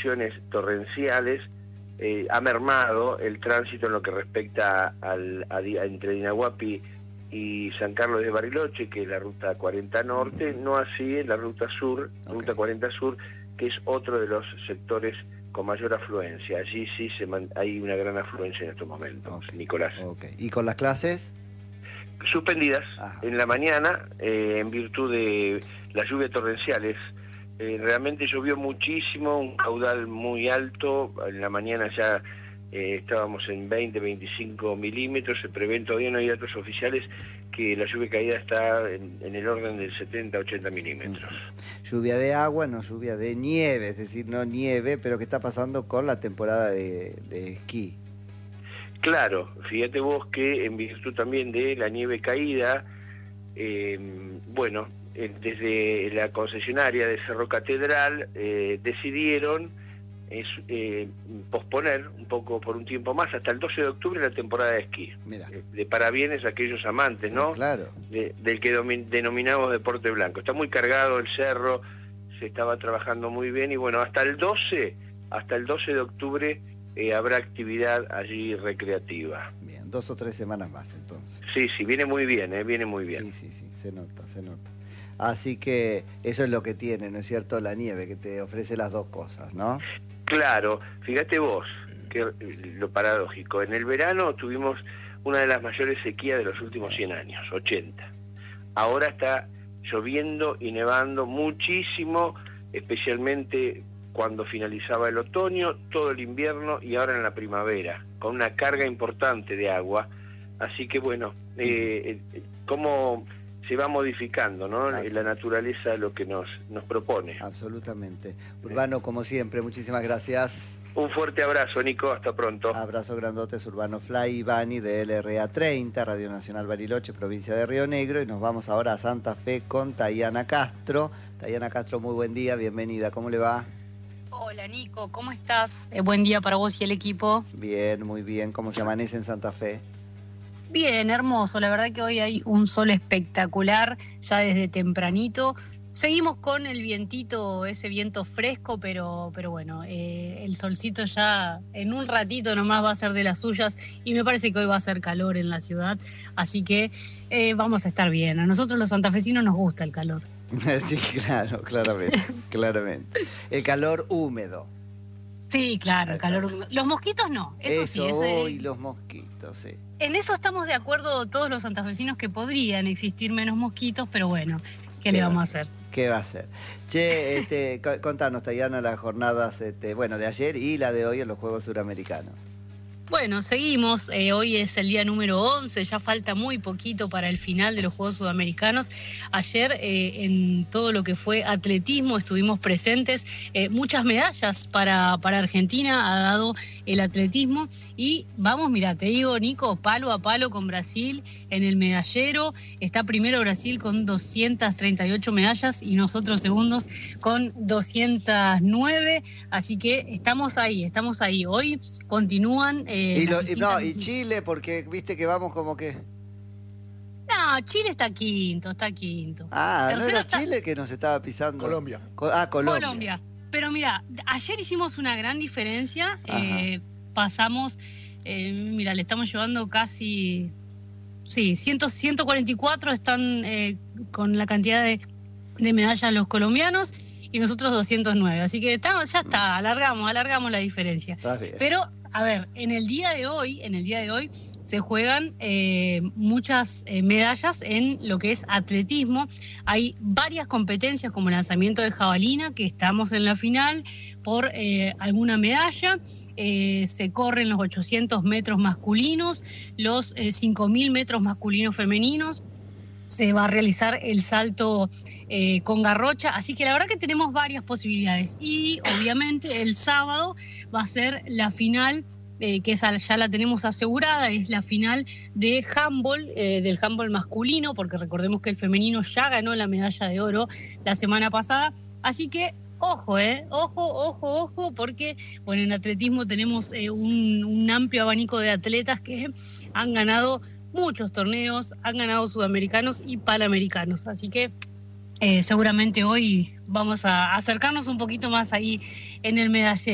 precipitaciones torrenciales, ha mermado el tránsito en lo que respecta entre Dinahuapi y San Carlos de Bariloche, que es la ruta 40 Norte, no así en la ruta Sur, ruta 40 Sur, que es otro de los sectores con mayor afluencia. Allí sí hay una gran afluencia en estos momentos, Nicolás. ¿Y con las clases? Suspendidas. En la mañana, en virtud de las lluvias torrenciales. Realmente llovió muchísimo, un caudal muy alto. En la mañana ya estábamos en 20-25 milímetros. Se prevén, todavía no hay datos oficiales, que la lluvia caída está en el orden del 70-80 milímetros. Lluvia de agua, no lluvia de nieve, es decir, no nieve, pero ¿qué está pasando con la temporada de esquí? Claro, fíjate vos que en virtud también de la nieve caída, desde la concesionaria de Cerro Catedral decidieron posponer un poco por un tiempo más, hasta el 12 de octubre, la temporada de esquí. De parabienes a aquellos amantes, ¿no? Claro. Del que denominamos deporte blanco. Está muy cargado el cerro, se estaba trabajando muy bien y bueno, hasta el 12 de octubre habrá actividad allí recreativa. Bien, 2 o 3 semanas más entonces. Sí, viene muy bien, viene muy bien. Sí, se nota. Así que eso es lo que tiene, ¿no es cierto?, la nieve, que te ofrece las dos cosas, ¿no? Claro, fíjate vos, que lo paradójico. En el verano tuvimos una de las mayores sequías de los últimos 100 años, 80. Ahora está lloviendo y nevando muchísimo, especialmente cuando finalizaba el otoño, todo el invierno y ahora en la primavera, con una carga importante de agua. Así que bueno, cómo se va modificando, ¿no? La naturaleza lo que nos propone. Absolutamente. Urbano, como siempre, muchísimas gracias. Un fuerte abrazo, Nico, hasta pronto. Abrazo grandotes, Urbano Fly Bani de LRA 30, Radio Nacional Bariloche, provincia de Río Negro, y nos vamos ahora a Santa Fe con Tayana Castro. Tayana Castro, muy buen día, bienvenida, ¿cómo le va? Hola Nico, ¿cómo estás? Buen día para vos y el equipo. Bien, muy bien, ¿cómo se amanece en Santa Fe? Bien, hermoso, la verdad que hoy hay un sol espectacular, ya desde tempranito. Seguimos con el vientito, ese viento fresco, pero bueno, el solcito ya en un ratito nomás va a ser de las suyas y me parece que hoy va a ser calor en la ciudad, así que vamos a estar bien. A nosotros los santafesinos nos gusta el calor. Sí, claro, claramente. El calor húmedo. Sí, claro, el calor húmedo. Los mosquitos no, eso sí. Y los mosquitos, sí. En eso estamos de acuerdo todos los santafesinos, que podrían existir menos mosquitos, pero bueno, ¿qué le vamos a hacer? ¿Qué va a hacer? Che, contanos, Tayana, las jornadas de ayer y la de hoy en los Juegos Suramericanos. Bueno, seguimos, hoy es el día número 11, ya falta muy poquito para el final de los Juegos Sudamericanos. Ayer en todo lo que fue atletismo estuvimos presentes, muchas medallas para Argentina ha dado el atletismo y vamos, mira, te digo, Nico, palo a palo con Brasil en el medallero. Está primero Brasil con 238 medallas y nosotros segundos con 209, así que estamos ahí. Hoy continúan... y Chile, porque viste que vamos como que... No, Chile está quinto. Tercero, ¿no era Chile que nos estaba pisando? Colombia. Colombia. Pero mira, ayer hicimos una gran diferencia, pasamos, le estamos llevando casi, 144 están con la cantidad de medallas los colombianos y nosotros 209, así que ya está, alargamos la diferencia. Pero a ver, en el día de hoy se juegan muchas medallas en lo que es atletismo. Hay varias competencias como lanzamiento de jabalina, que estamos en la final por alguna medalla. Se corren los 800 metros masculinos, los 5.000 metros masculinos femeninos. Se va a realizar el salto con garrocha, así que la verdad que tenemos varias posibilidades. Y obviamente el sábado va a ser la final, que esa ya la tenemos asegurada, es la final de handball, del handball masculino, porque recordemos que el femenino ya ganó la medalla de oro la semana pasada, así que ojo, porque bueno, en atletismo tenemos un amplio abanico de atletas que han ganado muchos torneos, han ganado sudamericanos y panamericanos, así que seguramente hoy vamos a acercarnos un poquito más ahí en el medallero.